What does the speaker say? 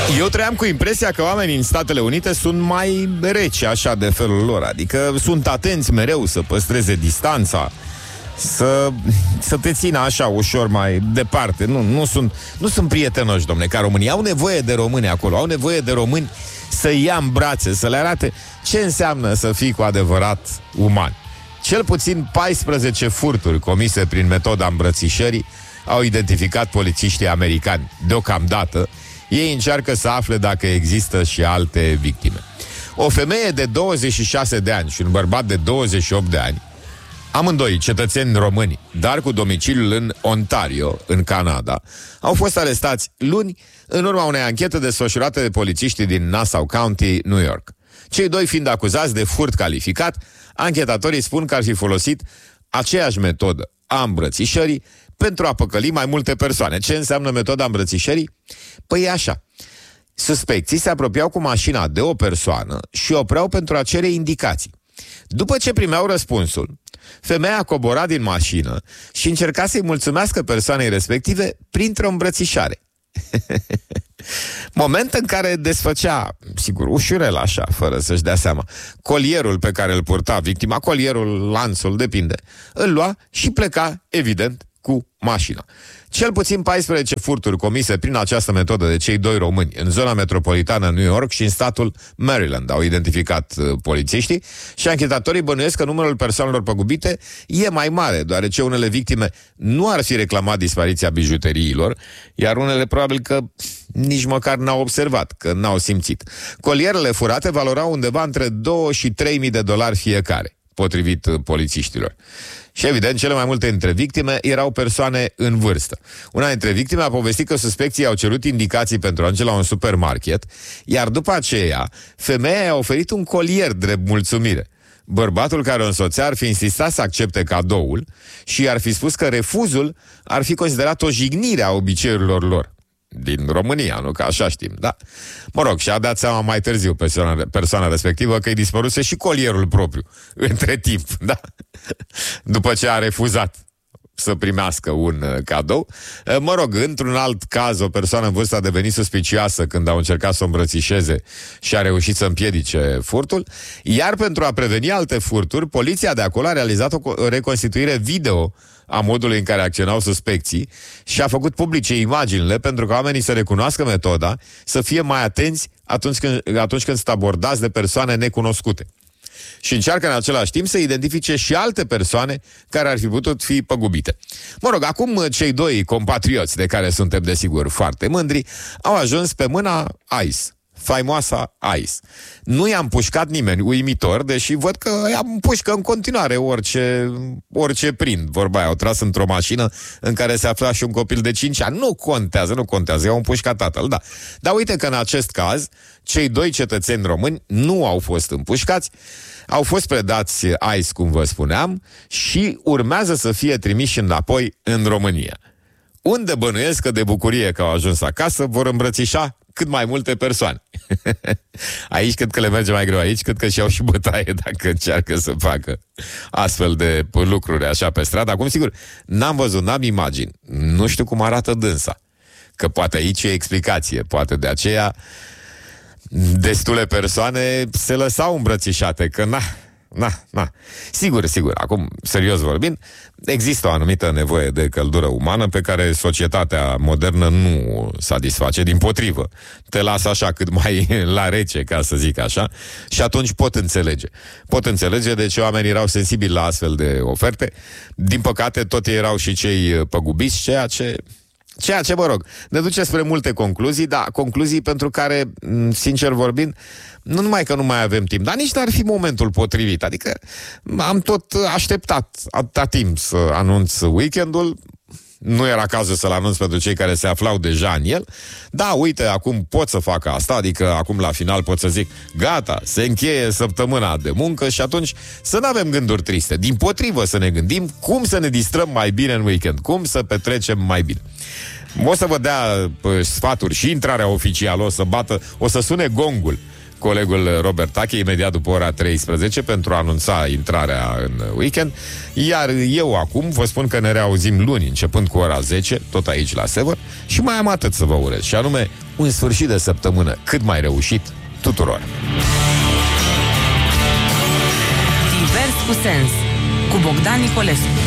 Eu trăiam cu impresia că oamenii în Statele Unite sunt mai reci așa de felul lor. Adică sunt atenți mereu să păstreze distanța, să te țină așa ușor mai departe. Nu sunt prietenoși, domne, ca românii. Au nevoie de români acolo, au nevoie de români să ia în brațe, să le arate ce înseamnă să fii cu adevărat uman. Cel puțin 14 furturi comise prin metoda îmbrățișării au identificat polițiștii americani. Deocamdată, ei încearcă să afle dacă există și alte victime. O femeie de 26 de ani și un bărbat de 28 de ani, amândoi cetățeni români, dar cu domiciliul în Ontario, în Canada, au fost arestați luni în urma unei anchete desfășurate de polițiștii din Nassau County, New York. Cei doi fiind acuzați de furt calificat, anchetatorii spun că ar fi folosit aceeași metodă a îmbrățișării pentru a păcăli mai multe persoane. Ce înseamnă metoda îmbrățișării? Păi e așa. Suspecții se apropiau cu mașina de o persoană și opreau pentru a cere indicații. După ce primeau răspunsul, femeia cobora din mașină și încerca să-i mulțumească persoanei respective printr-o îmbrățișare. Moment în care desfăcea, sigur, ușurel așa, fără să-și dea seama, colierul pe care îl purta victima, colierul, lanțul, depinde, îl lua și pleca, evident, cu mașina. Cel puțin 14 furturi comise prin această metodă de cei doi români în zona metropolitană New York și în statul Maryland au identificat polițiștii și anchetatorii bănuiesc că numărul persoanelor păgubite e mai mare, deoarece unele victime nu ar fi reclamat dispariția bijuteriilor, iar unele probabil că nici măcar n-au observat, că n-au simțit. Colierele furate valorau undeva între 2 și 3.000 de dolari fiecare, potrivit polițiștilor. Și evident, cele mai multe dintre victime erau persoane în vârstă. Una dintre victime a povestit că suspecții au cerut indicații pentru a ajunge la un supermarket, iar după aceea, femeia i-a oferit un colier drept mulțumire. Bărbatul care o însoțea ar fi insistat să accepte cadoul și ar fi spus că refuzul ar fi considerat o jignire a obiceiurilor lor. Din România, nu? Că așa știm, da? Mă rog, și-a dat seama mai târziu persoana respectivă că îi dispăruse și colierul propriu între timp, da? După ce a refuzat să primească un cadou. Mă rog, într-un alt caz, o persoană în vârstă a devenit suspicioasă când au încercat să o îmbrățișeze și a reușit să împiedice furtul. Iar pentru a preveni alte furturi, poliția de acolo a realizat o reconstituire video a modului în care acționau suspecții și a făcut publice imaginile pentru ca oamenii să recunoască metoda, să fie mai atenți atunci când sunt abordați de persoane necunoscute. Și încearcă în același timp să identifice și alte persoane care ar fi putut fi păgubite. Mă rog, acum cei doi compatrioți de care suntem desigur foarte mândri au ajuns pe mâna ICE, faimoasa ICE. Nu i-a împușcat nimeni, uimitor, deși văd că i-a împușcă în continuare orice prind. Vorba aia, au tras într-o mașină în care se afla și un copil de 5 ani. Nu contează, i-au împușcat tatăl, da. Dar uite că în acest caz, cei doi cetățeni români nu au fost împușcați, au fost predați ICE, cum vă spuneam, și urmează să fie trimiși înapoi în România, unde bănuiesc că de bucurie că au ajuns acasă vor îmbrățișa cât mai multe persoane. Aici cred că le merge mai greu, aici cred că și-au și bătaie dacă încearcă să facă astfel de lucruri așa pe stradă. Acum, sigur, n-am văzut, n-am imagini, nu știu cum arată dânsa, că poate aici e explicație, poate de aceea destule persoane se lăsau îmbrățișate, că na. Sigur, acum, serios vorbind, există o anumită nevoie de căldură umană pe care societatea modernă nu satisface, dimpotrivă. Te lasă așa cât mai la rece, ca să zic așa, și atunci pot înțelege de ce oamenii erau sensibili la astfel de oferte. Din păcate, tot erau și cei păgubiți, ceea ce, mă rog, ne duce spre multe concluzii, dar concluzii pentru care, sincer vorbind, nu numai că nu mai avem timp, dar nici n-ar fi momentul potrivit. Adică am tot așteptat atâta timp să anunț weekendul, nu era cazul să-l anunț pentru cei care se aflau deja în el. Da, uite, acum pot să fac asta, adică acum la final pot să zic, gata, se încheie săptămâna de muncă și atunci să nu avem gânduri triste. Dimpotrivă, să ne gândim cum să ne distrăm mai bine în weekend, cum să petrecem mai bine. O să vă dea sfaturi și intrarea oficială, o să sune gongul colegul Robert Tache imediat după ora 13 pentru a anunța intrarea în weekend. Iar eu acum vă spun că ne reauzim luni, începând cu ora 10, tot aici la Sever, și mai am atât să vă urez, și anume un sfârșit de săptămână cât mai reușit tuturor. Divers cu sens, cu Bogdan Nicolescu.